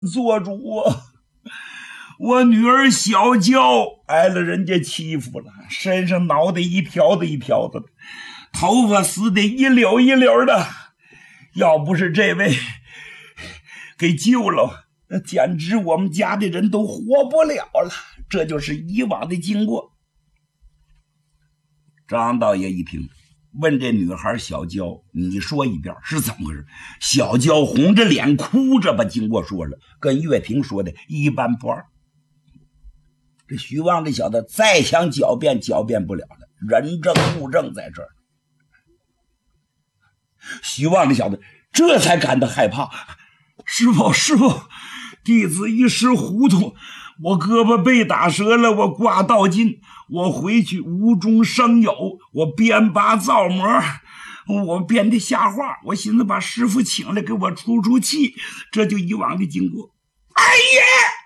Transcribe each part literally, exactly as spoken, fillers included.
做主啊！我女儿小娇挨了人家欺负了，身上脑袋一条子一条子的，头发死得一绺一绺的，要不是这位给救了，那简直我们家的人都活不了了。这就是以往的经过。张道爷一听，问这女孩小娇，你说一遍是怎么回事？小娇红着脸哭着把经过说了，跟岳霆说的一般不二。这徐旺这小子再想狡辩狡辩不了了，人证物证在这儿。徐旺这小子这才感到害怕，师傅师傅，弟子一时糊涂，我胳膊被打折了，我挂道筋，我回去无中生有，我编拔造模，我编的瞎话，我寻思把师傅请来给我出出气，这就以往的经过。哎呀，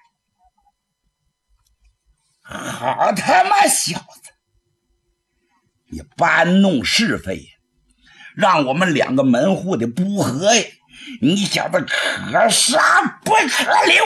好他妈小子，你搬弄是非，让我们两个门户的不和呀！你小子可杀不可留！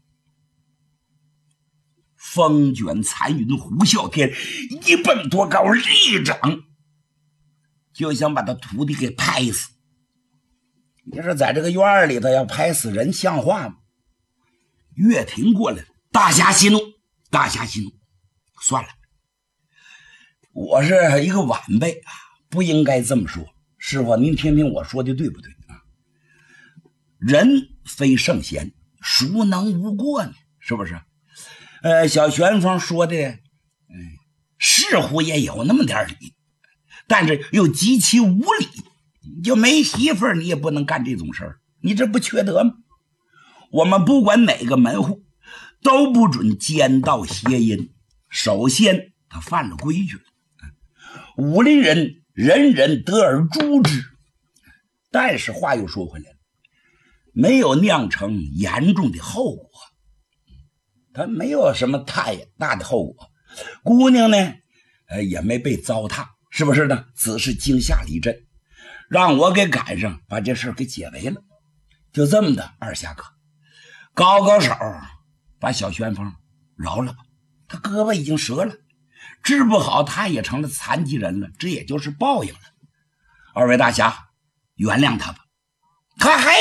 风卷残云，呼啸天，一蹦多高，一掌就想把他徒弟给拍死。你说在这个院里头要拍死人像话吗？岳霆过来，大侠息怒，大侠息怒，算了，我是一个晚辈啊，不应该这么说。师傅，您听听我说的对不对啊？人非圣贤，孰能无过呢？是不是？呃，小旋风说的，嗯，似乎也有那么点理，但是又极其无理。你就没媳妇儿，你也不能干这种事儿，你这不缺德吗？我们不管哪个门户，都不准奸盗邪淫。首先，他犯了规矩了。武林人人人得而诛之，但是话又说回来了，没有酿成严重的后果。他没有什么太大的后果，姑娘呢，呃，也没被糟蹋，是不是呢？只是惊吓了一阵，让我给赶上，把这事给解围了。就这么的，二侠客，高高手把小旋风饶了吧，他胳膊已经折了，治不好他也成了残疾人了，这也就是报应了。二位大侠，原谅他吧。他嘿，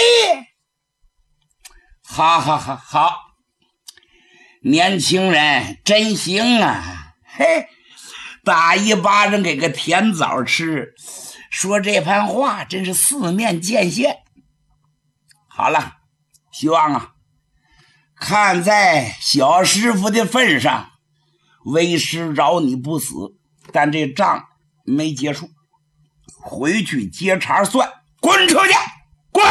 哈哈哈，好。年轻人真行啊，嘿，打一巴掌给个甜枣吃，说这番话真是四面见线。好了，希望啊，看在小师傅的份上，为师饶你不死，但这仗没结束，回去接茬算，滚出去，滚！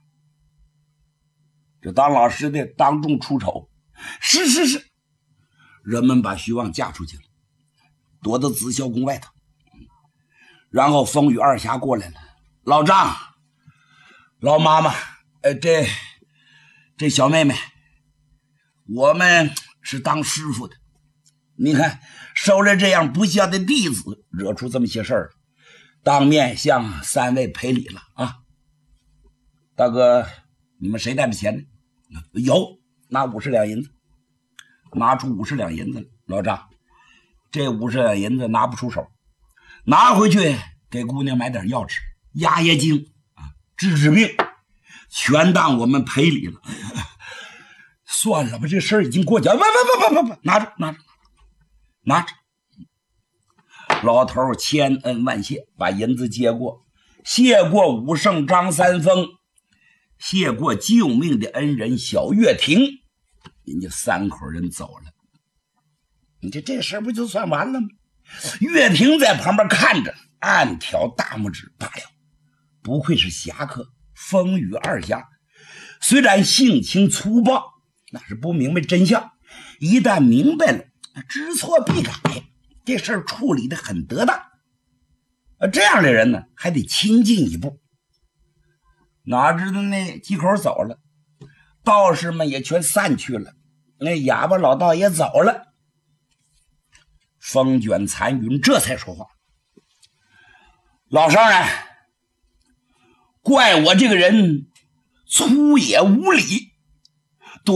这当老师的当众出丑。是是是，人们把徐旺架出去了，躲到紫霄宫外头。然后风雨二侠过来了，老张、老妈妈，呃，这这小妹妹，我们是当师傅的，你看收了这样不孝的弟子，惹出这么些事儿，当面向三位赔礼了啊！大哥，你们谁带的钱呢？有。拿五十两银子，拿出五十两银子，老张，这五十两银子拿不出手，拿回去给姑娘买点药吃，压压惊啊，治治病，全当我们赔礼了。算了吧，这事儿已经过去了，不不不不不不，拿着拿着拿着。老头千恩万谢，把银子接过，谢过武圣张三丰。谢过救命的恩人小岳霆，人家三口人走了，你这这事不就算完了吗？岳霆在旁边看着，暗挑大拇指，罢了，不愧是侠客，风雨二侠，虽然性情粗暴，那是不明白真相，一旦明白了，知错必改，这事儿处理得很得当。这样的人呢，还得亲近一步。哪知道那几口走了，道士们也全散去了，那哑巴老道也走了。风卷残云这才说话，老商人，怪我这个人粗野无礼，